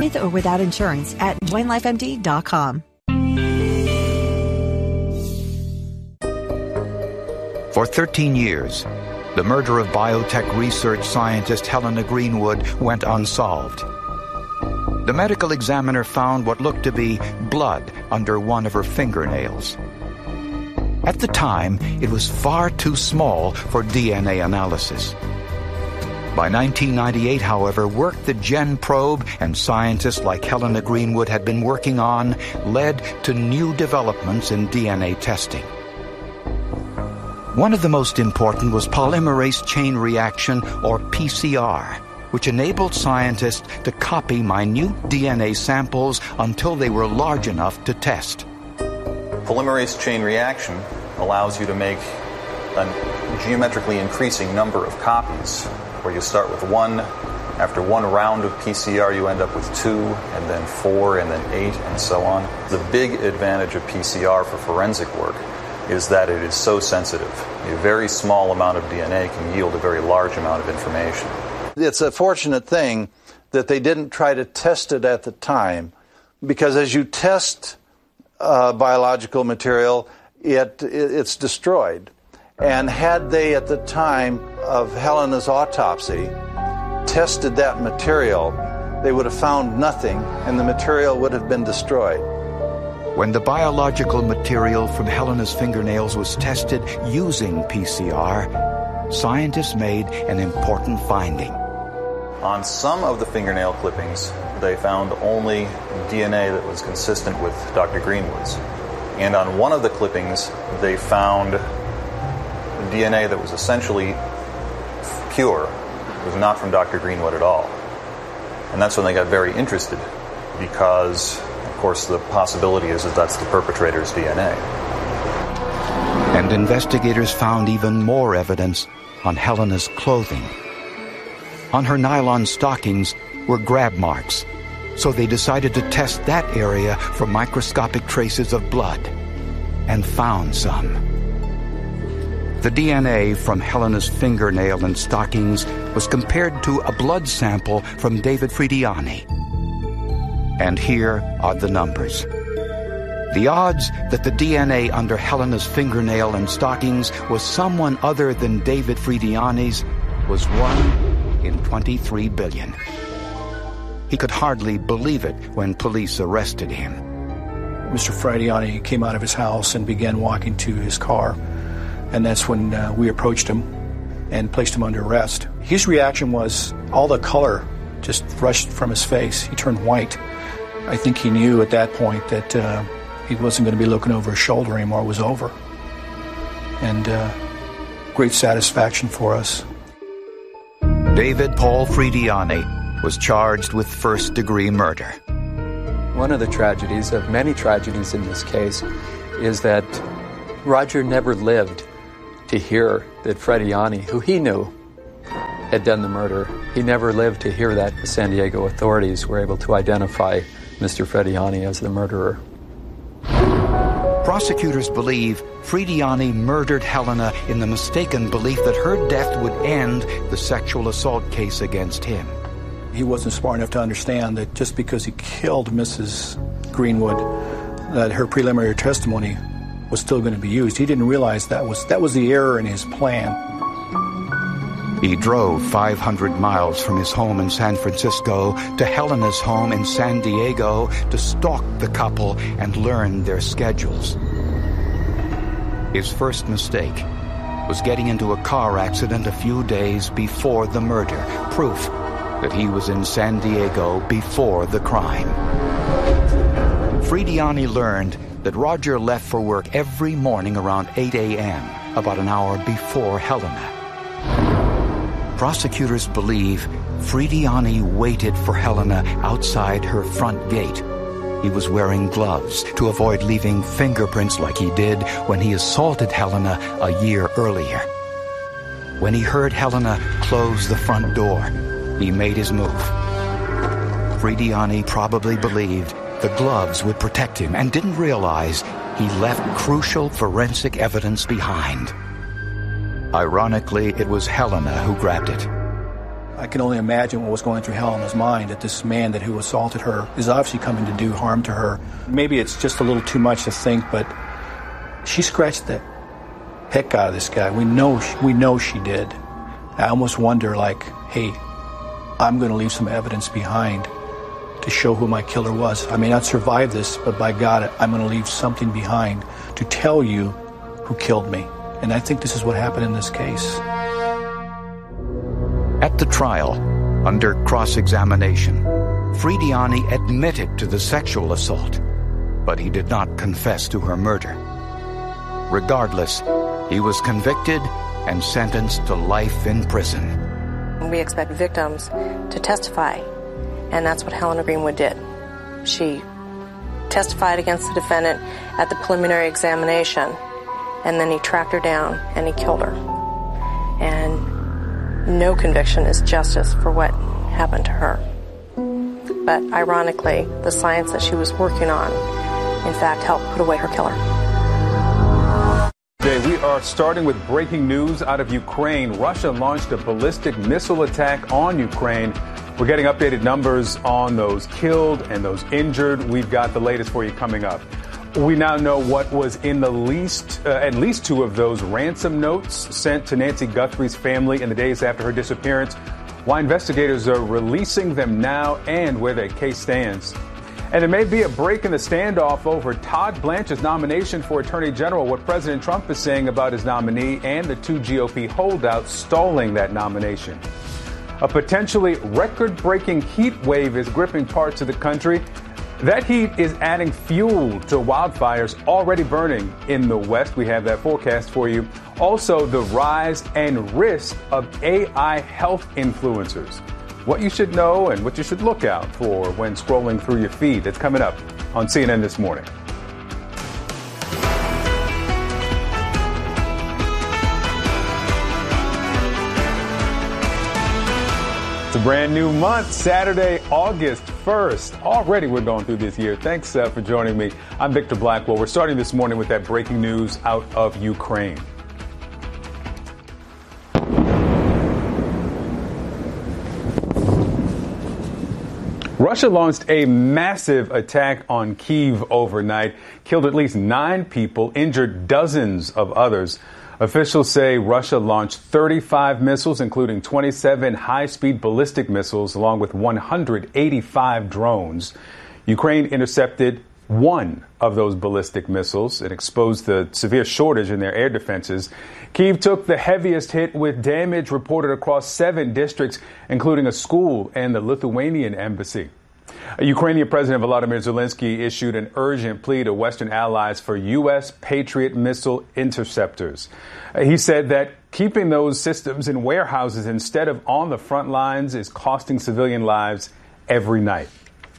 with or without insurance at joinlifemd.com. For 13 years, the murder of biotech research scientist Helena Greenwood went unsolved. The medical examiner found what looked to be blood under one of her fingernails. At the time, it was far too small for DNA analysis. By 1998, however, work that GenProbe and scientists like Helena Greenwood had been working on led to new developments in DNA testing. One of the most important was polymerase chain reaction, or PCR, which enabled scientists to copy minute DNA samples until they were large enough to test. Polymerase chain reaction allows you to make a geometrically increasing number of copies, where you start with 1. After 1 round of PCR, you end up with 2, and then 4, and then 8, and so on. The big advantage of PCR for forensic work is that it is so sensitive. A very small amount of DNA can yield a very large amount of information. It's a fortunate thing that they didn't try to test it at the time, because as you test biological material, it's destroyed. And had they, at the time of Helena's autopsy, tested that material, they would have found nothing, and the material would have been destroyed. When the biological material from Helena's fingernails was tested using PCR, scientists made an important finding. On some of the fingernail clippings, they found only DNA that was consistent with Dr. Greenwood's. And on one of the clippings, they found DNA that was essentially pure. It was not from Dr. Greenwood at all. And that's when they got very interested, because, of course, the possibility is that that's the perpetrator's DNA. And investigators found even more evidence on Helena's clothing. On her nylon stockings were grab marks, so they decided to test that area for microscopic traces of blood, and found some. The DNA from Helena's fingernail and stockings was compared to a blood sample from David Frediani. And here are the numbers. The odds that the DNA under Helena's fingernail and stockings was someone other than David Frediani's was 1 in 23 billion. He could hardly believe it when police arrested him. Mr. Frediani came out of his house and began walking to his car. And that's when we approached him and placed him under arrest. His reaction was all the color just rushed from his face. He turned white. I think he knew at that point that he wasn't going to be looking over his shoulder anymore. It was over. And great satisfaction for us. David Paul Frediani was charged with first-degree murder. One of the tragedies, of many tragedies in this case, is that Roger never lived to hear that Frediani, who he knew had done the murder, he never lived to hear that the San Diego authorities were able to identify Mr. Frediani as the murderer. Prosecutors believe Frediani murdered Helena in the mistaken belief that her death would end the sexual assault case against him. He wasn't smart enough to understand that just because he killed Mrs. Greenwood, that her preliminary testimony was still going to be used. He didn't realize that was the error in his plan. He drove 500 miles from his home in San Francisco to Helena's home in San Diego to stalk the couple and learn their schedules. His first mistake was getting into a car accident a few days before the murder, proof that he was in San Diego before the crime. Frediani learned that Roger left for work every morning around 8 a.m., about an hour before Helena. Prosecutors believe Frediani waited for Helena outside her front gate. He was wearing gloves to avoid leaving fingerprints like he did when he assaulted Helena a year earlier. When he heard Helena close the front door, he made his move. Frediani probably believed the gloves would protect him and didn't realize he left crucial forensic evidence behind. Ironically, it was Helena who grabbed it. I can only imagine what was going through Helena's mind, that this man who assaulted her is obviously coming to do harm to her. Maybe it's just a little too much to think, but she scratched the heck out of this guy. We know she did. I almost wonder, like, hey, I'm going to leave some evidence behind to show who my killer was. I may not survive this, but by God, I'm going to leave something behind to tell you who killed me. And I think this is what happened in this case. At the trial, under cross-examination, Frediani admitted to the sexual assault, but he did not confess to her murder. Regardless, he was convicted and sentenced to life in prison. We expect victims to testify, and that's what Helena Greenwood did. She testified against the defendant at the preliminary examination, and then he tracked her down and he killed her. And no conviction is justice for what happened to her. But ironically, the science that she was working on, in fact, helped put away her killer. Today, we are starting with breaking news out of Ukraine. Russia launched a ballistic missile attack on Ukraine. We're getting updated numbers on those killed and those injured. We've got the latest for you coming up. We now know what was in at least two of those ransom notes sent to Nancy Guthrie's family in the days after her disappearance, why investigators are releasing them now, and where their case stands. And there may be a break in the standoff over Todd Blanche's nomination for Attorney General, what President Trump is saying about his nominee, and the two GOP holdouts stalling that nomination. A potentially record-breaking heat wave is gripping parts of the country. That heat is adding fuel to wildfires already burning in the West. We have that forecast for you. Also, the rise and risk of AI health influencers. What you should know and what you should look out for when scrolling through your feed. That's coming up on CNN This Morning. It's a brand new month, Saturday, August 1st. Already we're going through this year. Thanks for joining me. I'm Victor Blackwell. We're starting this morning with that breaking news out of Ukraine. Russia launched a massive attack on Kyiv overnight, killed at least 9 people, injured dozens of others. Officials say Russia launched 35 missiles, including 27 high-speed ballistic missiles, along with 185 drones. Ukraine intercepted one of those ballistic missiles. It exposed the severe shortage in their air defenses. Kyiv took the heaviest hit, with damage reported across 7 districts, including a school and the Lithuanian embassy. Ukrainian President Volodymyr Zelensky issued an urgent plea to Western allies for U.S. Patriot missile interceptors. He said that keeping those systems in warehouses instead of on the front lines is costing civilian lives every night.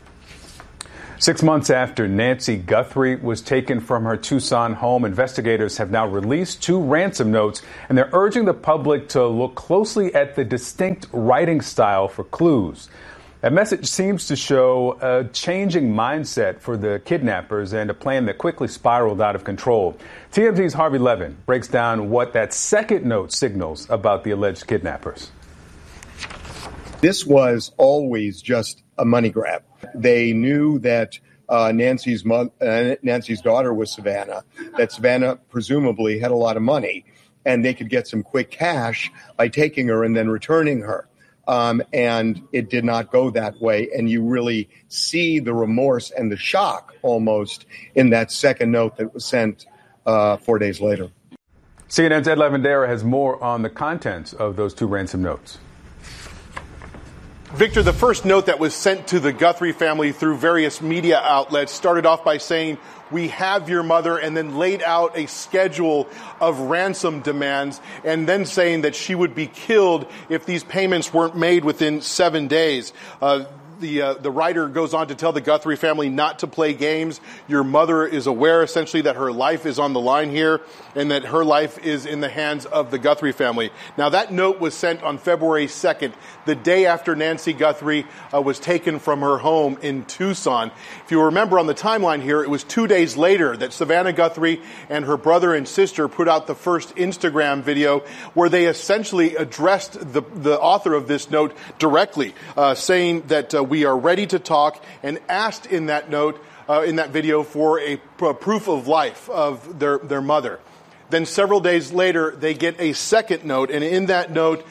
6 months after Nancy Guthrie was taken from her Tucson home, investigators have now released 2 ransom notes, and they're urging the public to look closely at the distinct writing style for clues. That message seems to show a changing mindset for the kidnappers and a plan that quickly spiraled out of control. TMZ's Harvey Levin breaks down what that second note signals about the alleged kidnappers. This was always just a money grab. They knew that Nancy's daughter was Savannah, that Savannah presumably had a lot of money, and they could get some quick cash by taking her and then returning her. And it did not go that way. And you really see the remorse and the shock almost in that second note that was sent 4 days later. CNN's Ed Lavandera has more on the contents of those 2 ransom notes. Victor, the first note that was sent to the Guthrie family through various media outlets started off by saying, "We have your mother," and then laid out a schedule of ransom demands, and then saying that she would be killed if these payments weren't made within 7 days. The writer goes on to tell the Guthrie family not to play games. Your mother is aware, essentially, that her life is on the line here and that her life is in the hands of the Guthrie family. Now, that note was sent on February 2nd, the day after Nancy Guthrie was taken from her home in Tucson. If you remember on the timeline here, it was 2 days later that Savannah Guthrie and her brother and sister put out the first Instagram video where they essentially addressed the author of this note directly, saying that we are ready to talk, and asked in that note, in that video, for a proof of life of their mother. Then several days later, they get a second note, and in that note,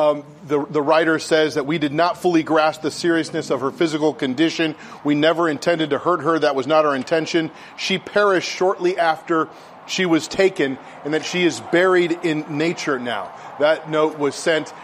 the writer says that we did not fully grasp the seriousness of her physical condition. We never intended to hurt her. That was not our intention. She perished shortly after she was taken, and that she is buried in nature now. That note was sent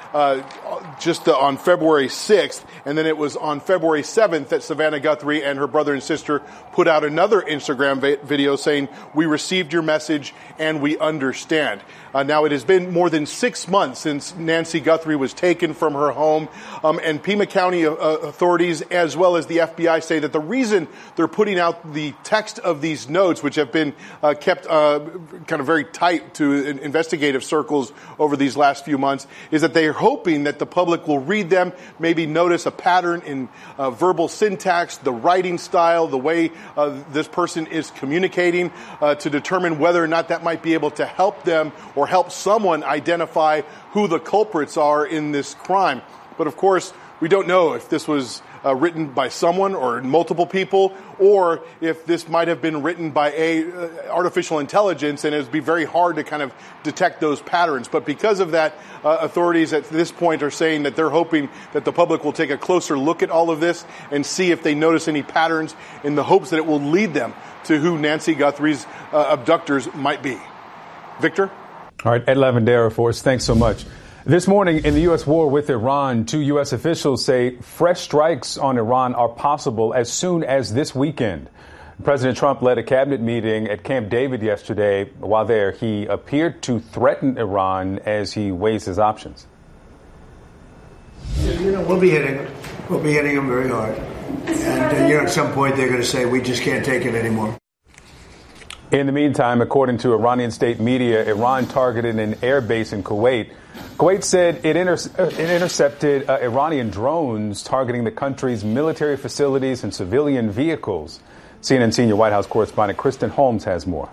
just on February 6th, and then it was on February 7th that Savannah Guthrie and her brother and sister put out another Instagram video saying, "We received your message and we understand." Now, it has been more than 6 months since Nancy Guthrie was taken from her home, and Pima County authorities as well as the FBI say that the reason they're putting out the text of these notes, which have been kept kind of very tight to investigative circles over these last few months, is that they are hoping that the public will read them, maybe notice a pattern in verbal syntax, the writing style, the way this person is communicating, to determine whether or not that might be able to help them or help someone identify who the culprits are in this crime. But of course, we don't know if this was written by someone or multiple people, or if this might have been written by artificial intelligence, and it would be very hard to kind of detect those patterns. But because of that, authorities at this point are saying that they're hoping that the public will take a closer look at all of this and see if they notice any patterns, in the hopes that it will lead them to who Nancy Guthrie's abductors might be. Victor? All right, Ed Lavandera for us. Thanks so much. This morning in the U.S. war with Iran, 2 U.S. officials say fresh strikes on Iran are possible as soon as this weekend. President Trump led a cabinet meeting at Camp David yesterday. While there, he appeared to threaten Iran as he weighs his options. We'll be hitting them. We'll be hitting them very hard. And, at some point they're going to say, we just can't take it anymore. In the meantime, according to Iranian state media, Iran targeted an air base in Kuwait. Kuwait said it intercepted Iranian drones targeting the country's military facilities and civilian vehicles. CNN senior White House correspondent Kristen Holmes has more.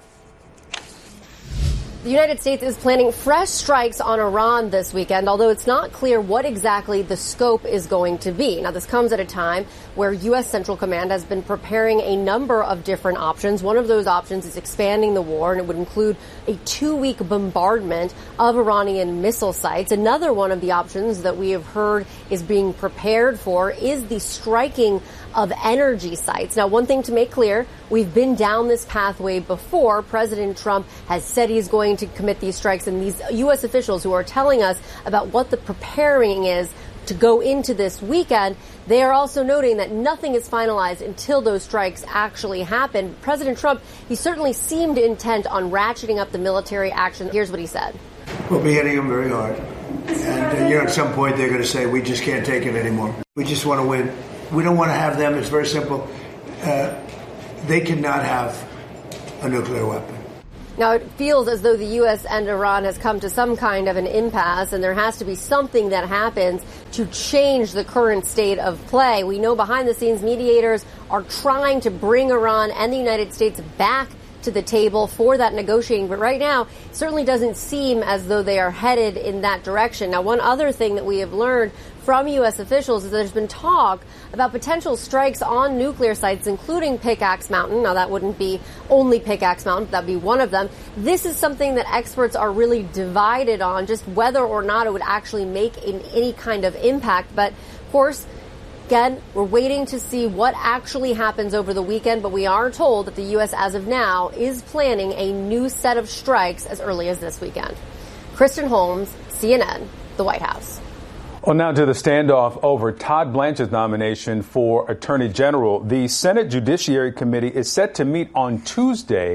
The United States is planning fresh strikes on Iran this weekend, although it's not clear what exactly the scope is going to be. Now, this comes at a time where U.S. Central Command has been preparing a number of different options. One of those options is expanding the war, and it would include a 2-week bombardment of Iranian missile sites. Another one of the options that we have heard is being prepared for is the striking of energy sites. Now, one thing to make clear, we've been down this pathway before. President Trump has said he's going to commit these strikes, and these U.S. officials who are telling us about what the preparing is to go into this weekend, they are also noting that nothing is finalized until those strikes actually happen. President Trump, he certainly seemed intent on ratcheting up the military action. Here's what he said. We'll be hitting them very hard. And, at some point they're going to say, we just can't take it anymore. We just want to win. We don't want to have them. It's very simple. They cannot have a nuclear weapon. Now, it feels as though the U.S. and Iran has come to some kind of an impasse, and there has to be something that happens to change the current state of play. We know behind the scenes mediators are trying to bring Iran and the United States back to the table for that negotiating. But right now, it certainly doesn't seem as though they are headed in that direction. Now, one other thing that we have learned from U.S. officials is that there's been talk about potential strikes on nuclear sites, including Pickaxe Mountain. Now, that wouldn't be only Pickaxe Mountain. That'd be one of them. This is something that experts are really divided on, just whether or not it would actually make any kind of impact. But, of course, again, we're waiting to see what actually happens over the weekend, but we are told that the U.S. as of now is planning a new set of strikes as early as this weekend. Kristen Holmes, CNN, the White House. Well, now to the standoff over Todd Blanchard's nomination for Attorney General. The Senate Judiciary Committee is set to meet on Tuesday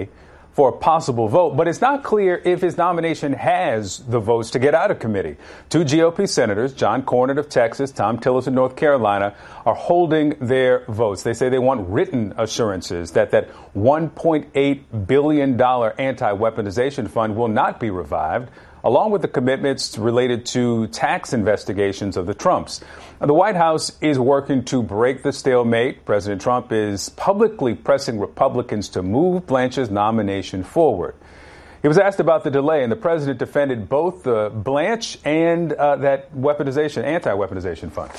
for a possible vote, but it's not clear if his nomination has the votes to get out of committee. Two GOP senators, John Cornyn of Texas, Tom Tillis of North Carolina, are holding their votes. They say they want written assurances that that $1.8 billion anti-weaponization fund will not be revived, along with the commitments related to tax investigations of the Trumps. Now, the White House is working to break the stalemate. President Trump is publicly pressing Republicans to move Blanche's nomination forward. He was asked about the delay, and the president defended both Blanche and that anti-weaponization fund.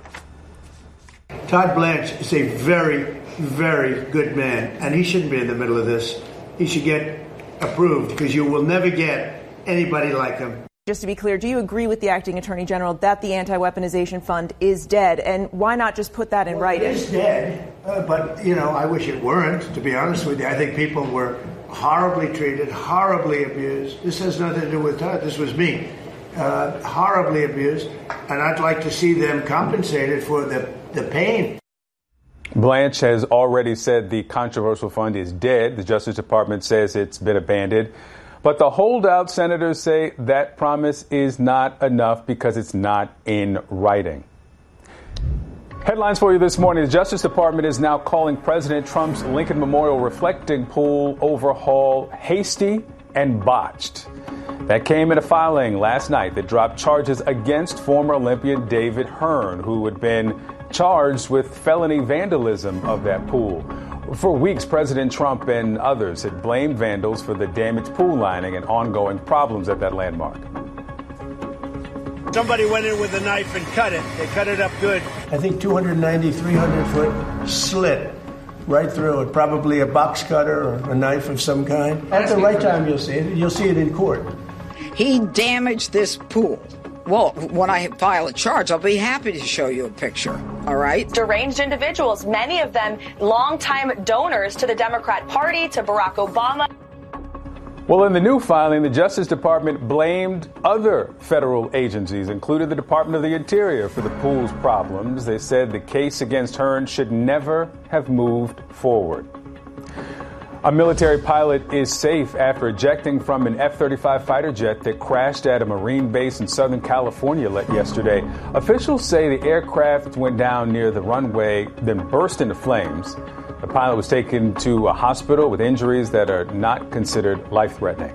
Todd Blanche is a very, very good man, and he shouldn't be in the middle of this. He should get approved, because you will never get anybody like him. Just to be clear, do you agree with the acting attorney general that the anti-weaponization fund is dead? And why not just put that in writing? It is dead, but, I wish it weren't, to be honest with you. I think people were horribly treated, horribly abused. This has nothing to do with Todd. This was me. Horribly abused. And I'd like to see them compensated for the pain. Blanche has already said the controversial fund is dead. The Justice Department says it's been abandoned. But the holdout senators say that promise is not enough because it's not in writing. Headlines for you this morning. The Justice Department is now calling President Trump's Lincoln Memorial reflecting pool overhaul hasty and botched. That came in a filing last night that dropped charges against former Olympian David Hearn, who had been charged with felony vandalism of that pool. For weeks, President Trump and others had blamed vandals for the damaged pool lining and ongoing problems at that landmark. Somebody went in with a knife and cut it. They cut it up good. I think 290, 300-foot slit right through it. Probably a box cutter or a knife of some kind. At the right time, you'll see it. You'll see it in court. He damaged this pool. Well, when I file a charge, I'll be happy to show you a picture, all right? Deranged individuals, many of them longtime donors to the Democrat Party, to Barack Obama. Well, in the new filing, the Justice Department blamed other federal agencies, including the Department of the Interior, for the pool's problems. They said the case against Hearn should never have moved forward. A military pilot is safe after ejecting from an F-35 fighter jet that crashed at a Marine base in Southern California yesterday. Officials say the aircraft went down near the runway, then burst into flames. The pilot was taken to a hospital with injuries that are not considered life-threatening.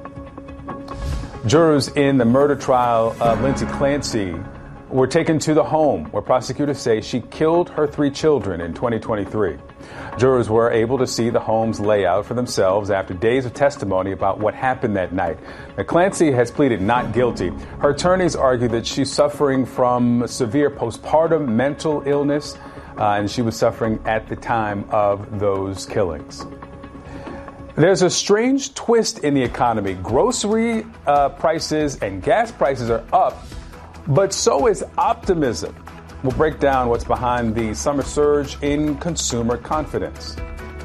Jurors in the murder trial of Lindsay Clancy were taken to the home where prosecutors say she killed her 3 children in 2023. Jurors were able to see the home's layout for themselves after days of testimony about what happened that night. Now, Clancy has pleaded not guilty. Her attorneys argue that she's suffering from severe postpartum mental illness, and she was suffering at the time of those killings. There's a strange twist in the economy. Grocery prices and gas prices are up, but so is optimism. We'll break down what's behind the summer surge in consumer confidence.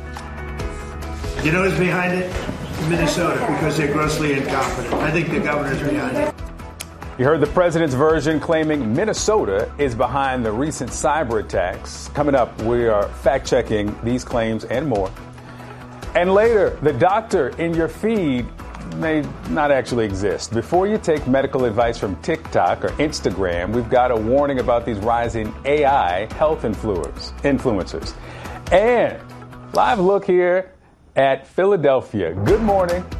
You know who's behind it? Minnesota, because they're grossly incompetent. I think the governor's behind it. You heard the president's version claiming Minnesota is behind the recent cyber attacks. Coming up, we are fact-checking these claims and more. And later, the doctor in your feed may not actually exist. Before you take medical advice from TikTok or Instagram, we've got a warning about these rising AI health influencers. And live look here at Philadelphia. Good morning.